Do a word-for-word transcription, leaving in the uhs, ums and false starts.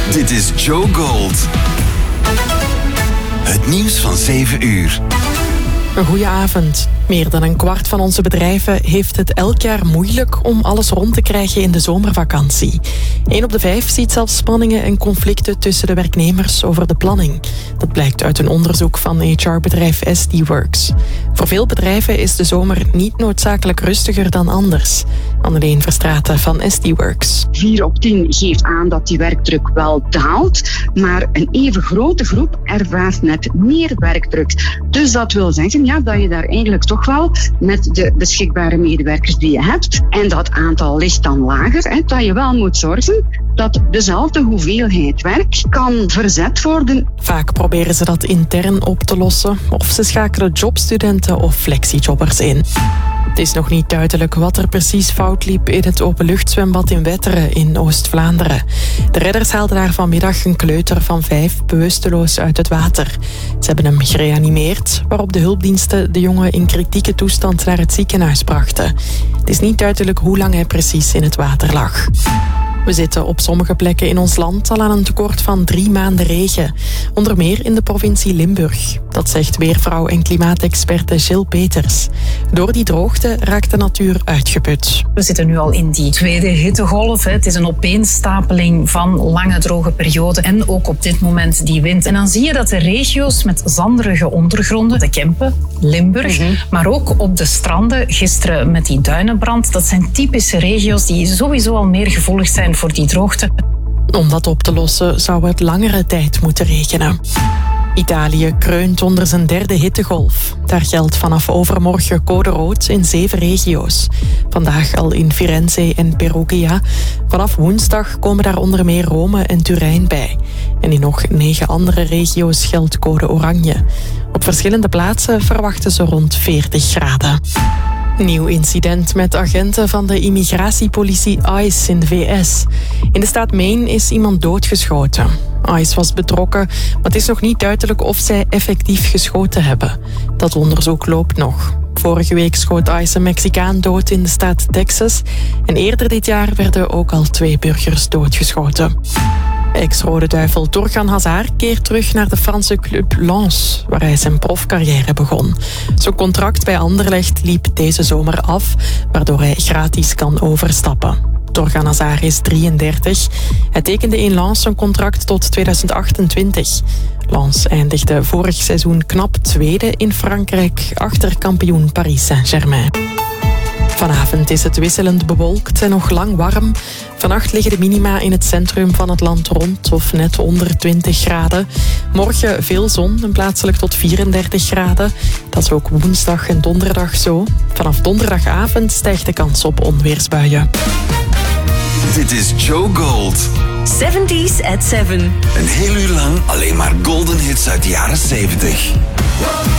Dit is Joe Gold. Het nieuws van zeven uur. Een goeie avond. Meer dan een kwart van onze bedrijven heeft het elk jaar moeilijk om alles rond te krijgen in de zomervakantie. Eén op de vijf ziet zelfs spanningen en conflicten tussen de werknemers over de planning. Dat blijkt uit een onderzoek van H R-bedrijf S D Works. Voor veel bedrijven is de zomer niet noodzakelijk rustiger dan anders. Anneleen Verstraeten van S D Works. vier op tien geeft aan dat die werkdruk wel daalt, maar een even grote groep ervaart net meer werkdruk. Dus dat wil zeggen ja, dat je daar eigenlijk toch wel met de beschikbare medewerkers die je hebt, en dat aantal ligt dan lager, hè, dat je wel moet zorgen dat dezelfde hoeveelheid werk kan verzet worden. Vaak proberen ze dat intern op te lossen of ze schakelen jobstudenten of flexijobbers in. Het is nog niet duidelijk wat er precies fout liep in het openluchtzwembad in Wetteren in Oost-Vlaanderen. De redders haalden daar vanmiddag een kleuter van vijf bewusteloos uit het water. Ze hebben hem gereanimeerd, waarop de hulpdiensten de jongen in kritieke toestand naar het ziekenhuis brachten. Het is niet duidelijk hoe lang hij precies in het water lag. We zitten op sommige plekken in ons land al aan een tekort van drie maanden regen. Onder meer in de provincie Limburg. Dat zegt weervrouw en klimaatexperte Jill Peters. Door die droogte raakt de natuur uitgeput. We zitten nu al in die tweede hittegolf. Het is een opeenstapeling van lange droge perioden en ook op dit moment die wind. En dan zie je dat de regio's met zanderige ondergronden, de Kempen, Limburg, mm-hmm. maar ook op de stranden, gisteren met die duinenbrand, dat zijn typische regio's die sowieso al meer gevoelig zijn voor die droogte. Om dat op te lossen zou het langere tijd moeten regenen. Italië kreunt onder zijn derde hittegolf. Daar geldt vanaf overmorgen code rood in zeven regio's. Vandaag al in Firenze en Perugia. Vanaf woensdag komen daar onder meer Rome en Turijn bij. En in nog negen andere regio's geldt code oranje. Op verschillende plaatsen verwachten ze rond veertig graden. Nieuw incident met agenten van de immigratiepolitie ICE in de V S. In de staat Maine is iemand doodgeschoten. ICE was betrokken, maar het is nog niet duidelijk of zij effectief geschoten hebben. Dat onderzoek loopt nog. Vorige week schoot ICE een Mexicaan dood in de staat Texas. En eerder dit jaar werden ook al twee burgers doodgeschoten. Ex-Rode Duivel Thorgan Hazard keert terug naar de Franse club Lens, waar hij zijn profcarrière begon. Zijn contract bij Anderlecht liep deze zomer af, waardoor hij gratis kan overstappen. Thorgan Hazard is drieëndertig. Hij tekende in Lens een contract tot tweeduizend achtentwintig. Lens eindigde vorig seizoen knap tweede in Frankrijk, achter kampioen Paris Saint-Germain. Vanavond is het wisselend bewolkt en nog lang warm. Vannacht liggen de minima in het centrum van het land rond of net onder twintig graden. Morgen veel zon en plaatselijk tot vierendertig graden. Dat is ook woensdag en donderdag zo. Vanaf donderdagavond stijgt de kans op onweersbuien. Dit is Joe Gold. zeventies at seven. Een heel uur lang alleen maar golden hits uit de jaren zeventig.